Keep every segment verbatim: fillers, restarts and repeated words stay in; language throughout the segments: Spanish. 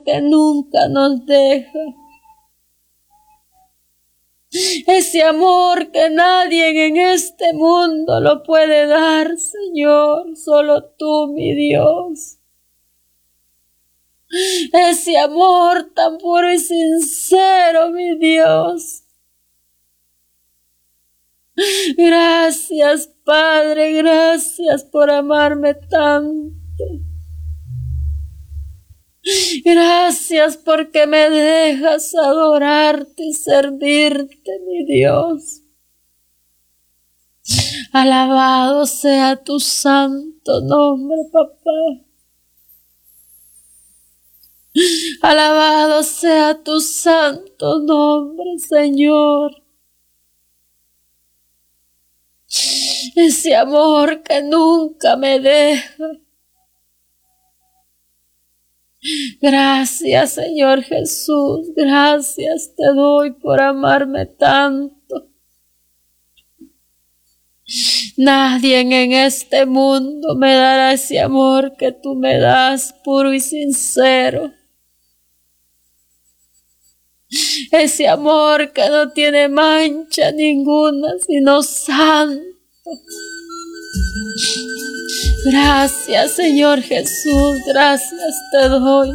que nunca nos deja. Ese amor que nadie en este mundo lo puede dar, Señor, solo tú, mi Dios. Ese amor tan puro y sincero, mi Dios. Gracias, Padre, gracias por amarme tanto. Gracias porque me dejas adorarte y servirte, mi Dios. Alabado sea tu santo nombre, papá. Alabado sea tu santo nombre, Señor. Ese amor que nunca me deja. Gracias, Señor Jesús, gracias te doy por amarme tanto. Nadie en este mundo me dará ese amor que tú me das, puro y sincero. Ese amor que no tiene mancha ninguna, sino santo. Gracias, Señor Jesús, gracias te doy.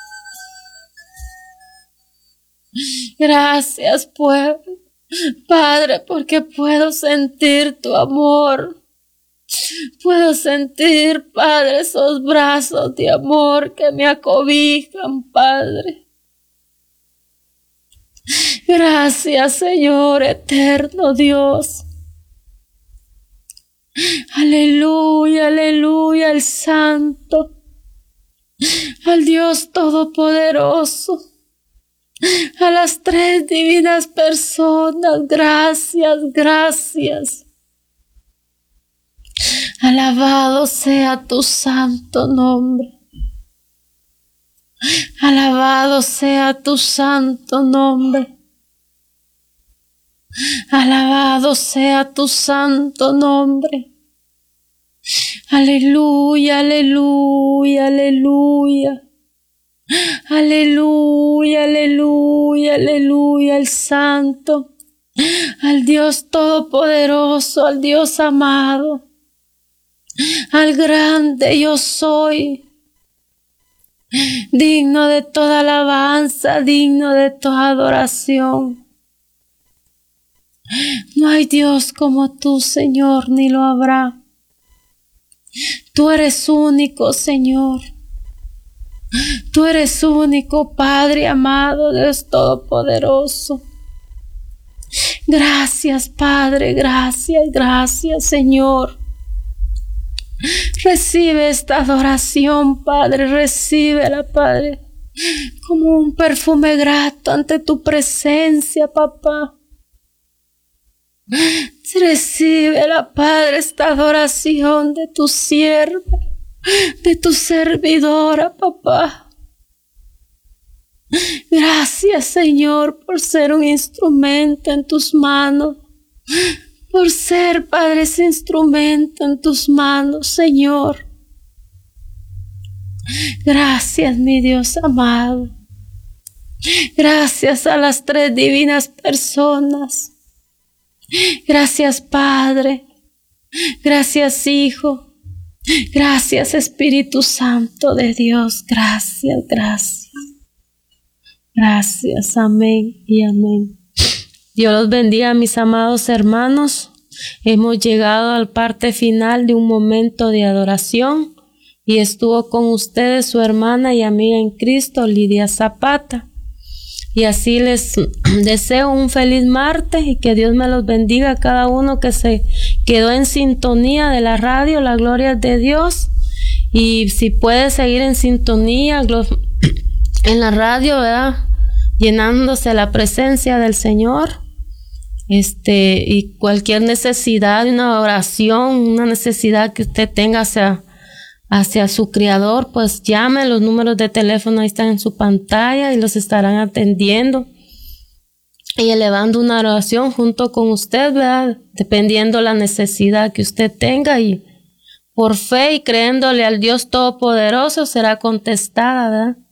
Gracias, pueblo, Padre, porque puedo sentir tu amor. Puedo sentir, Padre, esos brazos de amor que me acobijan, Padre. Gracias, Señor eterno Dios. Aleluya, aleluya, al Santo, al Dios Todopoderoso, a las tres divinas personas, gracias, gracias. Alabado sea tu santo nombre. Alabado sea tu santo nombre. Alabado sea tu santo nombre. Aleluya, aleluya, aleluya. Aleluya, aleluya, aleluya, al Santo, al Dios Todopoderoso, al Dios amado, al grande yo soy, digno de toda alabanza, digno de toda adoración. No hay Dios como tú, Señor, ni lo habrá. Tú eres único, Señor. Tú eres único, Padre amado, Dios Todopoderoso. Gracias, Padre, gracias, gracias, Señor. Recibe esta adoración, Padre, recíbela, Padre, como un perfume grato ante tu presencia, papá. Recíbela, Padre, esta adoración de tu sierva, de tu servidora, papá. Gracias, Señor, por ser un instrumento en tus manos, por ser, Padre, ese instrumento en tus manos, Señor. Gracias, mi Dios amado. Gracias a las tres divinas personas. Gracias, Padre. Gracias, Hijo. Gracias, Espíritu Santo de Dios. Gracias, gracias. Gracias, amén y amén. Dios los bendiga, mis amados hermanos. Hemos llegado a la parte final de un momento de adoración y estuvo con ustedes su hermana y amiga en Cristo, Lidia Zapata. Y así les deseo un feliz martes y que Dios me los bendiga a cada uno que se quedó en sintonía de la radio, la gloria es de Dios. Y si puede seguir en sintonía en la radio, ¿verdad? Llenándose la presencia del Señor. Este, y cualquier necesidad, una oración, una necesidad que usted tenga hacia, hacia su Creador, pues llame, los números de teléfono ahí están en su pantalla y los estarán atendiendo y elevando una oración junto con usted, ¿verdad? Dependiendo la necesidad que usted tenga, y por fe y creyéndole al Dios Todopoderoso será contestada, ¿verdad?